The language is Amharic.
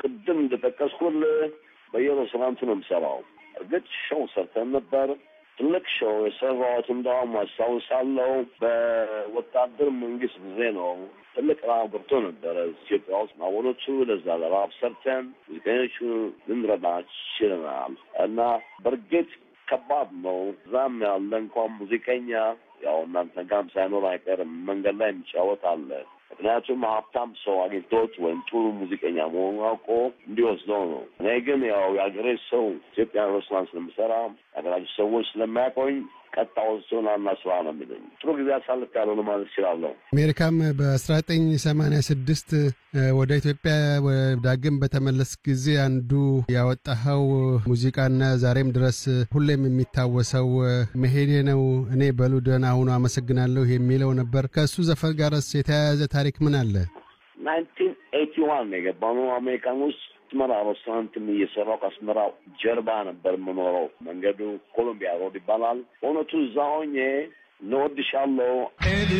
ቅድም እንደተከስኩል በየሬስቶራንቱ ነው የምሰራው። እርግጥ ሾው ሰርተን ነበር። ትልቅ ሾው የሰራሁት እንደውም አስታውሳለሁ በወታደር መንግስት ጊዜ ነው። ትልቅ ራብ ገብቶ ነበረ ኢትዮጵያ ውስጥ ማወሎቹ ለዛ ለራብ ሰርተን ሙዚቀኞቹ ልንረዳ ችለናል እና በእርግጥ ከባድ ነው። እዛም ያለ እንኳን ሙዚቀኛ ያው እናንተ ጋርም ሳይኖር አይቀርም መንገድ ላይ የሚጫወት አለ። ምክንያቱም ሀብታም ሰው አግኝቶት ወይም ጥሩ ሙዚቀኛ መሆኑ አውቆ እንዲወስደው ነው። እኔ ግን ያው የአገሬ ሰው ኢትዮጵያ ሬስቶራንት ስለምሰራ የአገራችን ሰዎች ስለሚያውቁኝ ቀጣው ሶናና ስራ ነው የሚለኝ። ጥሩ ጊዜ አሳልፍ ያለው ማለት ይችላለሁ። አሜሪካም በ1986 ወደ ኢትዮጵያ ዳግም በተመለስ ጊዜ አንዱ ያወጣኸው ሙዚቃና ዛሬም ድረስ ሁሌም የሚታወሰው መሄዴ ነው እኔ በሉ ደህና ሁኑ አመሰግናለሁ የሚለው ነበር። ከእሱ ዘፈን ጋርስ የተያያዘ ታሪክ ምን አለ? 1981 የገባነው አሜሪካን ውስጥ አስመራ ሬስቶራንትም እየሰራሁ ከአስመራ ጀርባ ነበር የምኖረው። መንገዱ ኮሎምቢያ ሮድ ይባላል። እውነቱ እዛ ሆኜ እንወድሻለሁ